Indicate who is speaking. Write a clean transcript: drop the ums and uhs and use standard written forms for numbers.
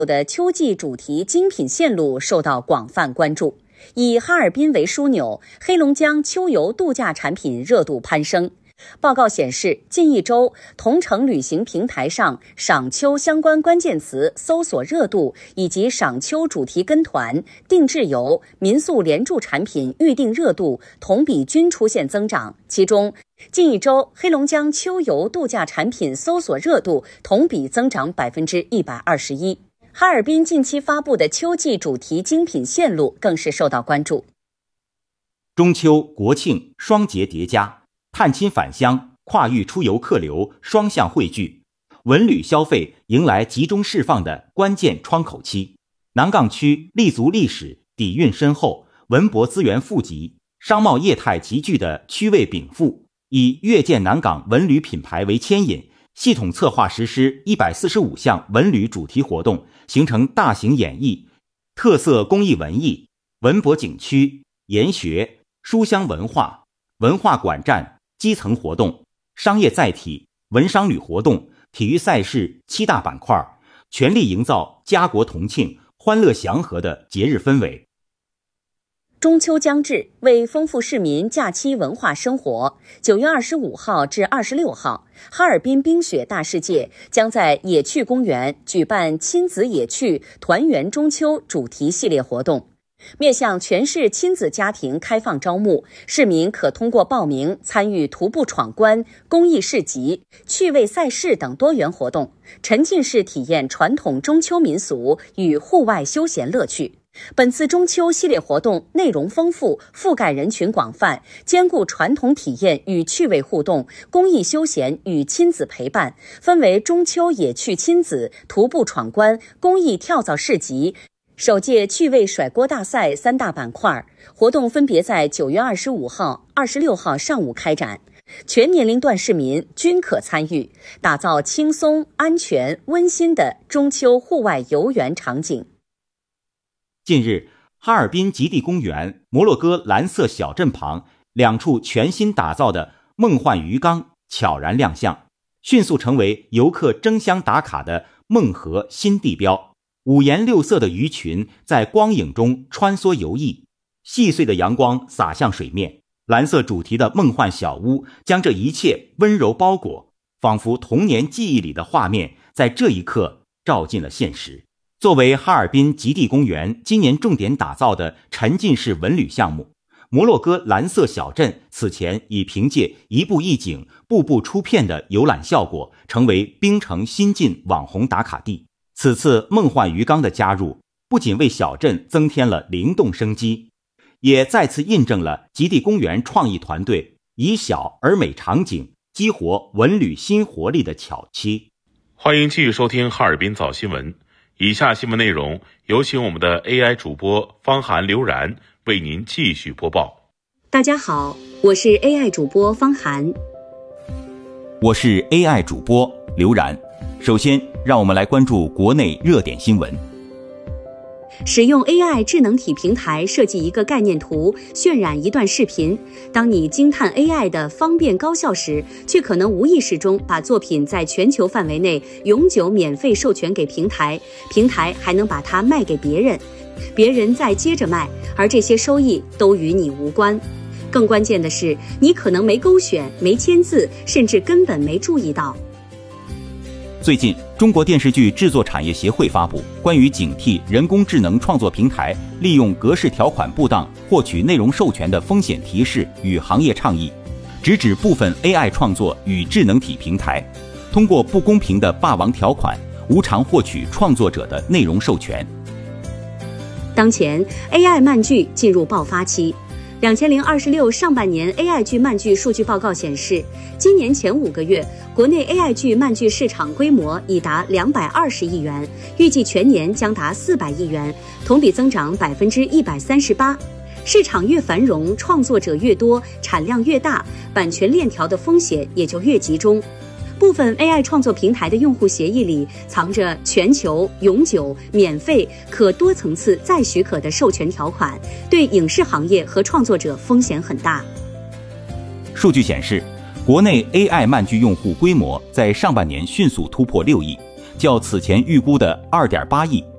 Speaker 1: 的秋季主题精品线路受到广泛关注。以哈尔滨为枢纽，黑龙江秋游度假产品热度攀升。报告显示，近一周，同程旅行平台上赏秋相关关键词搜索热度以及赏秋主题跟团、定制游、民宿联住产品预订热度同比均出现增长。其中，近一周黑龙江秋游度假产品搜索热度同比增长121%。哈尔滨近期发布的秋季主题精品线路更是受到关注。
Speaker 2: 中秋、国庆双节叠加，探亲返乡、跨域出游客流双向汇聚，文旅消费迎来集中释放的关键窗口期。南岗区立足历史底蕴深厚、文博资源富集、商贸业态集聚的区位禀赋，以越建南岗文旅品牌为牵引，系统策划实施145项文旅主题活动，形成大型演绎、特色公益文艺、文博景区、研学、书香文化、文化馆站、基层活动、商业载体、文商旅活动、体育赛事7大板块，全力营造家国同庆、欢乐祥和的节日氛围。
Speaker 1: 中秋将至，为丰富市民假期文化生活，9月25号至26号，哈尔滨冰雪大世界将在野趣公园举办亲子野趣团圆中秋主题系列活动。面向全市亲子家庭开放招募，市民可通过报名参与徒步闯关、公益市集、趣味赛事等多元活动，沉浸式体验传统中秋民俗与户外休闲乐趣。本次中秋系列活动内容丰富，覆盖人群广泛，兼顾传统体验与趣味互动、公益休闲与亲子陪伴，分为中秋野趣亲子、徒步闯关、公益跳蚤市集、首届趣味甩锅大赛3大板块。活动分别在9月25号、26号上午开展，全年龄段市民均可参与，打造轻松、安全、温馨的中秋户外游园场景。
Speaker 2: 近日，哈尔滨极地公园摩洛哥蓝色小镇旁2处全新打造的梦幻鱼缸悄然亮相，迅速成为游客争相打卡的梦河新地标。五颜六色的鱼群在光影中穿梭游弋，细碎的阳光洒向水面，蓝色主题的梦幻小屋将这一切温柔包裹，仿佛童年记忆里的画面在这一刻照进了现实。作为哈尔滨极地公园今年重点打造的沉浸式文旅项目，摩洛哥蓝色小镇此前已凭借一步一景、步步出片的游览效果，成为冰城新晋网红打卡地。此次梦幻鱼缸的加入，不仅为小镇增添了灵动生机，也再次印证了极地公园创意团队以小而美场景激活文旅新活力的巧期。
Speaker 3: 欢迎继续收听哈尔滨早新闻。以下新闻内容有请我们的 AI 主播方涵、刘然为您继续播报。
Speaker 1: 大家好，我是 AI 主播方涵。
Speaker 2: 我是 AI 主播刘然。首先，让我们来关注国内热点新闻。
Speaker 1: 使用 AI 智能体平台设计一个概念图，渲染一段视频。当你惊叹 AI 的方便高效时，却可能无意识中把作品在全球范围内永久免费授权给平台，平台还能把它卖给别人，别人再接着卖，而这些收益都与你无关。更关键的是，你可能没勾选、没签字，甚至根本没注意到。
Speaker 2: 最近，中国电视剧制作产业协会发布关于警惕人工智能创作平台利用格式条款不当获取内容授权的风险提示与行业倡议，直指部分 AI 创作与智能体平台通过不公平的霸王条款无偿获取创作者的内容授权。
Speaker 1: 当前 AI 漫剧进入爆发期。2026上半年 AI 剧漫剧数据报告显示，今年前5个月，国内 AI 剧漫剧市场规模已达220亿元，预计全年将达400亿元，同比增长138%。市场越繁荣，创作者越多，产量越大，版权链条的风险也就越集中。部分 AI 创作平台的用户协议里藏着全球、永久、免费、可多层次再许可的授权条款，对影视行业和创作者风险很大。
Speaker 2: 数据显示，国内 AI 漫剧用户规模在上半年迅速突破6亿， 较此前预估的2.8亿